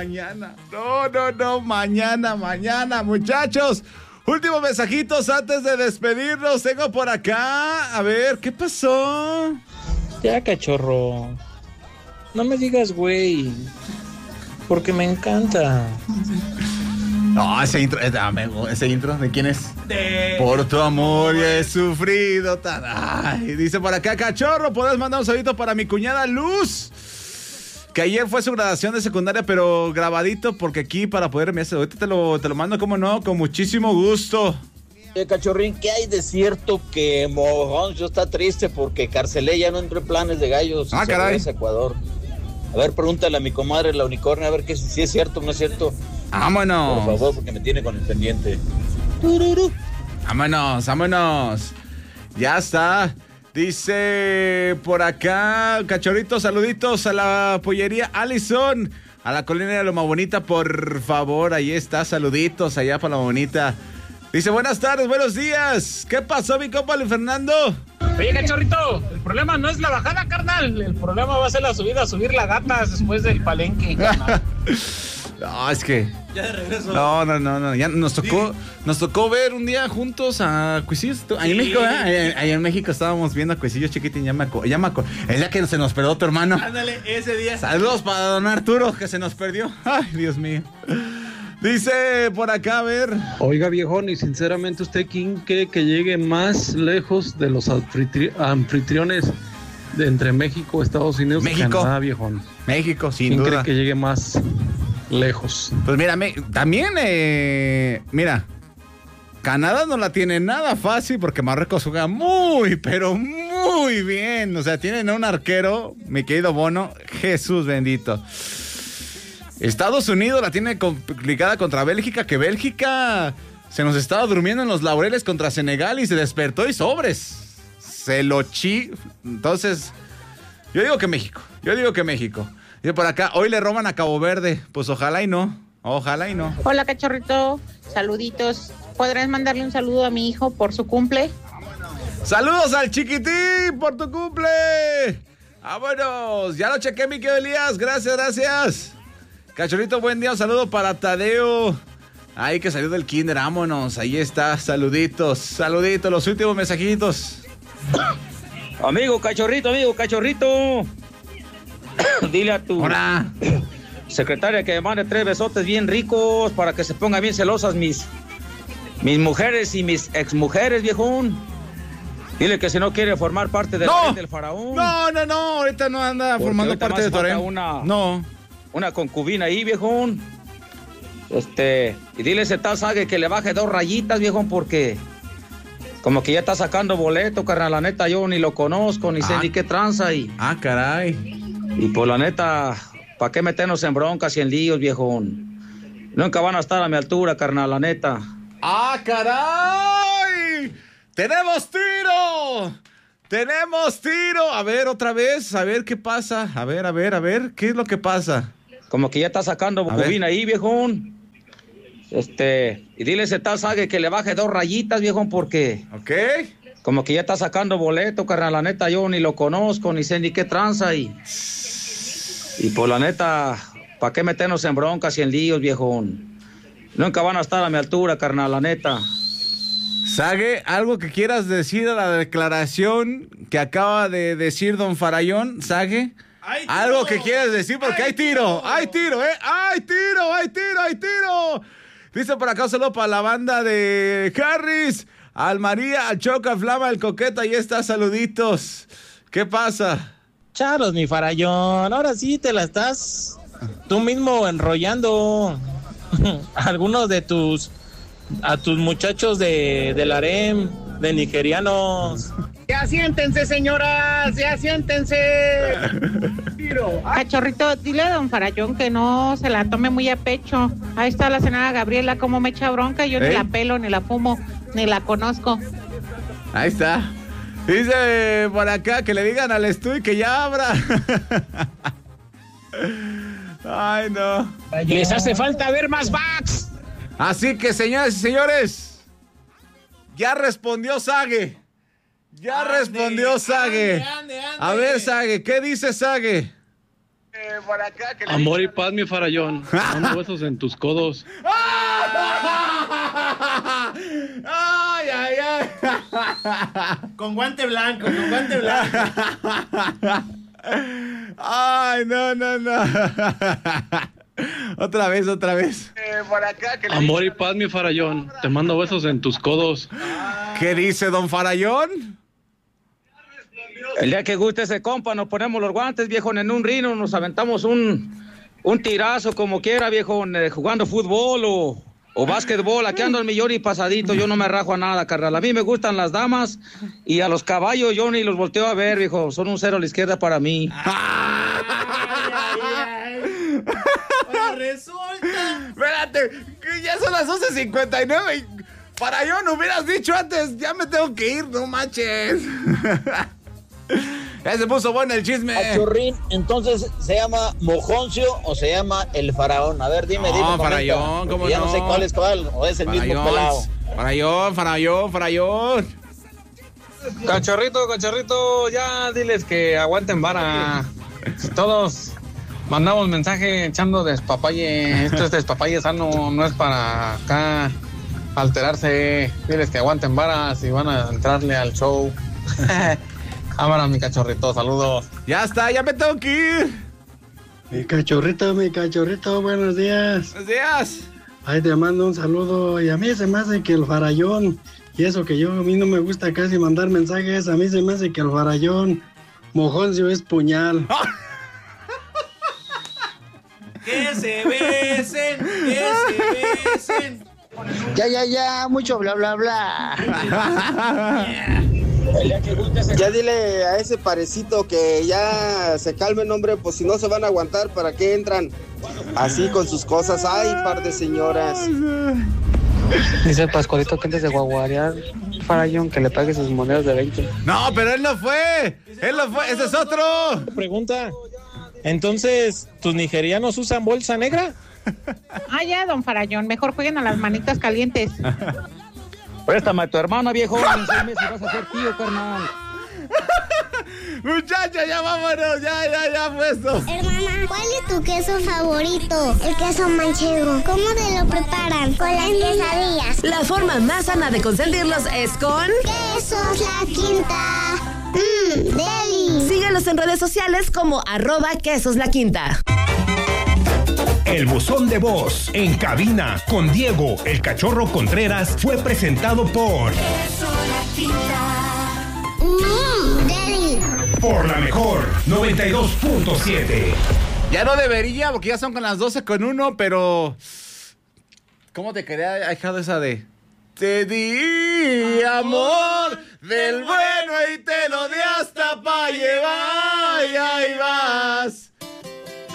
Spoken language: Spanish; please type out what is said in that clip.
mañana. No, mañana, muchachos. Últimos mensajitos antes de despedirnos. Tengo por acá. A ver, ¿qué pasó? Ya, cachorro. No me digas, güey. Porque me encanta. No, ese intro, ¿de quién es? Por tu amor ya he sufrido. Ay, dice por acá, cachorro, ¿puedes mandar un saludito para mi cuñada Luz? Que ayer fue su graduación de secundaria, pero grabadito, porque aquí para poder enviarse, ahorita te lo mando, como no, con muchísimo gusto. Cachorrín, ¿qué hay de cierto que Moroncio está triste porque Carcelé ya no entró en planes de gallos? Caray. Regresa a Ecuador. A ver, pregúntale a mi comadre, la unicornia, a ver que si es cierto o no es cierto. Vámonos. Por favor, porque me tiene con el pendiente. Vámonos. Ya está. Dice por acá, cachorrito, saluditos a la pollería Allison, a la colina de Loma Bonita, por favor. Ahí está, saluditos allá para Loma Bonita. Dice, buenas tardes, buenos días. ¿Qué pasó, mi compa Luis Fernando? Oye, cachorrito, el problema no es la bajada, carnal. El problema va a ser la subida, subir la gata después del palenque, carnal. No, es que... Ya de regreso. No. Ya nos tocó ver un día juntos a Cuisillos. Ahí en México, ¿eh? Ahí en México estábamos viendo a Cuisillos, chiquitín. Ya me acuerdo. El día que se nos perdió tu hermano. Ándale, ese día. Saludos para don Arturo, que se nos perdió. Ay, Dios mío. Dice por acá, a ver. Oiga, viejón, y sinceramente, ¿usted quién cree que llegue más lejos de los anfitriones de entre México, Estados Unidos y Canadá, viejón? México, sin ¿Quién duda. cree que llegue más lejos? Pues mira, también, mira, Canadá no la tiene nada fácil porque Marruecos juega muy, pero muy bien. O sea, tienen a un arquero, mi querido Bono, Jesús bendito. Estados Unidos la tiene complicada contra Bélgica, que Bélgica se nos estaba durmiendo en los laureles contra Senegal y se despertó y sobres. Entonces, yo digo que México. Dice por acá, hoy le roban a Cabo Verde. Pues ojalá y no. Hola, cachorrito. Saluditos. ¿Podrás mandarle un saludo a mi hijo por su cumple? Saludos al chiquitín por tu cumple. Vámonos. Ya lo chequé, mi querido Elías. Gracias. Cachorrito, buen día. Un saludo para Tadeo. Ay, que salió del kinder. Vámonos. Ahí está. Saluditos. Los últimos mensajitos. Amigo cachorrito. Dile a tu secretaria que me mande 3 besotes bien ricos para que se pongan bien celosas mis mujeres y mis exmujeres, viejón. Dile que si no quiere formar parte del harén del faraón. No. Ahorita no anda formando parte de tu harén. Una concubina ahí, viejón. Y dile a ese tal Sague que le baje 2 rayitas, viejón, porque como que ya está sacando boleto, carnal. La neta, yo ni lo conozco, ni sé ni qué tranza. Caray. Y por la neta, ¿para qué meternos en broncas y en líos, viejón? Nunca van a estar a mi altura, carnal, la neta. ¡Caray! ¡Tenemos tiro! A ver, otra vez, a ver qué pasa. A ver, ¿qué es lo que pasa? Como que ya está sacando bocubina ahí, viejón. Y dile a ese tal Sague que le baje 2 rayitas, viejón, porque... Ok. Como que ya está sacando boleto, carnal. La neta, yo ni lo conozco, ni sé ni qué tranza. Y por la neta, ¿para qué meternos en broncas y en líos, viejón? Nunca van a estar a mi altura, carnal, la neta. Sague, ¿algo que quieras decir a la declaración que acaba de decir don Farallón? Sague, ¿algo que quieras decir? Porque hay tiro, ¡Hay tiro! Dice por acá, solo para la banda de Harris, al María, al Choca, Flama, al Coqueta, ahí está, saluditos. ¿Qué pasa? Charlos, mi Farallón, ahora sí te la estás tú mismo enrollando. Algunos de tus muchachos del harem, de nigerianos. Ya siéntense, señoras, ya siéntense. Cachorrito, dile a don Farallón que no se la tome muy a pecho. Ahí está la senadora Gabriela, como me echa bronca. Yo ni la pelo, ni la fumo, ni la conozco. Ahí está. Dice por acá que le digan al Estuy que ya abra. Ay, no. Les hace falta ver más backs. Así que, señoras y señores, ya respondió Sague. Ande. A ver, Sague, ¿qué dice Sague? Amor y paz, mi farallón. Mando besos en tus codos. ¡Ay, ay, ay! Con guante blanco, con guante blanco. ¡Ay, no, no, no! Otra vez. Amor y paz, mi farallón. Te mando besos en tus codos. ¿Qué dice don Farallón? El día que guste ese compa, nos ponemos los guantes, viejo, en un rino, nos aventamos un tirazo como quiera, viejo, jugando fútbol o básquetbol. Aquí ando al millón y pasadito, yo no me rajo a nada, carnal. A mí me gustan las damas y a los caballos yo ni los volteo a ver, viejo. Son un cero a la izquierda para mí. Resulta. Espérate, que ya son las 11:59 y Farallón, hubieras dicho antes, ya me tengo que ir, no manches. Ya se puso bueno el chisme. Churrín, entonces, ¿se llama Mojoncio o se llama el faraón? A ver, dime, No, comenta, Farallón, ¿cómo ya no? no sé cuál es cuál, o es el mismo pelado. Farallón. Cachorrito, ya diles que aguanten vara. Todos mandamos mensaje echando despapalle. Esto es despapalle sano, no es para acá alterarse. Diles que aguanten varas y van a entrarle al show. Cámara, mi cachorrito, saludos. Ya está, ya me tengo que ir. Mi cachorrito, buenos días. Buenos días. Ahí te mando un saludo. Y a mí se me hace que el farallón, y eso que a mí no me gusta casi mandar mensajes, a mí se me hace que el farallón Mojoncio es puñal. Que se besen. Ya, mucho bla, bla, bla. Ya dile a ese parecito que ya se calmen, hombre, pues si no se van a aguantar, ¿para qué entran así con sus cosas? Ay, par de señoras. Dice el Pascualito que antes de guaguarear Farallón que le pague sus monedas de 20. No, pero él no fue, ese es otro. Pregunta, entonces, ¿tus nigerianos usan bolsa negra? Ah, ya, don Farallón, mejor jueguen a las manitas calientes. Préstame a tu hermana, viejo. En 6 meses vas a ser tío, carnal. Muchachos, ya vámonos, ya puesto. Hermana, ¿cuál es tu queso favorito? El queso manchego. ¿Cómo te lo preparan? Con las quesadillas. La forma más sana de consentirlos es con Quesos La Quinta. Deli. Síguenos en redes sociales como @quesoslaquinta. El buzón de voz en cabina con Diego el Cachorro Contreras fue presentado por Deli. Por la mejor 92.7. Ya no debería, porque ya son con las 12:01, pero ¿cómo te quería dejado esa de? Te di amor del bueno y te lo di